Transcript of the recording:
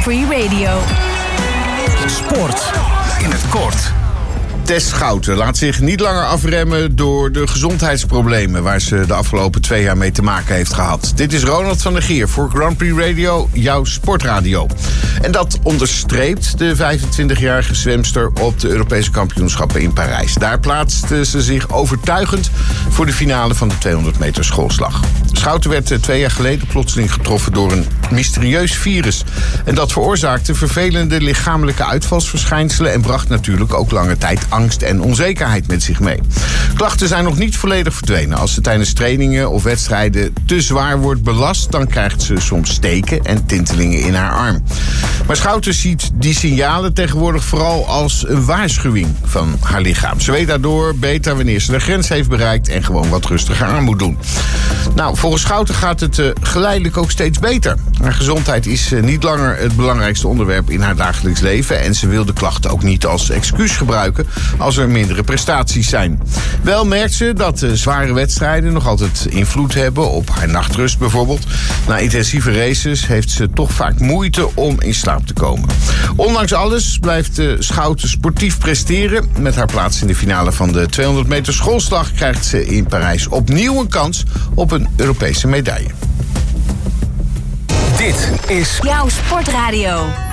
Prix Radio. Sport in het kort. Tess Schouten laat zich niet langer afremmen door de gezondheidsproblemen waar ze de afgelopen 2 jaar mee te maken heeft gehad. Dit is Ronald van der Gier voor Grand Prix Radio, jouw sportradio. En dat onderstreept de 25-jarige zwemster op de Europese kampioenschappen in Parijs. Daar plaatste ze zich overtuigend voor de finale van de 200 meter schoolslag. Schouten werd 2 jaar geleden plotseling getroffen door een mysterieus virus. En dat veroorzaakte vervelende lichamelijke uitvalsverschijnselen en bracht natuurlijk ook lange tijd angst en onzekerheid met zich mee. Klachten zijn nog niet volledig verdwenen. Als ze tijdens trainingen of wedstrijden te zwaar wordt belast, dan krijgt ze soms steken en tintelingen in haar arm. Maar Schouten ziet die signalen tegenwoordig vooral als een waarschuwing van haar lichaam. Ze weet daardoor beter wanneer ze de grens heeft bereikt en gewoon wat rustiger aan moet doen. Nou, volgens Schouten gaat het geleidelijk ook steeds beter. Haar gezondheid is niet langer het belangrijkste onderwerp in haar dagelijks leven en ze wil de klachten ook niet als excuus gebruiken als er mindere prestaties zijn. Wel merkt ze dat zware wedstrijden nog altijd invloed hebben op haar nachtrust bijvoorbeeld. Na intensieve races heeft ze toch vaak moeite om in slaap te komen. Ondanks alles blijft Schouten sportief presteren. Met haar plaats in de finale van de 200 meter schoolslag krijgt ze in Parijs opnieuw een kans op een Europese medaille. Dit is Jouw sportradio.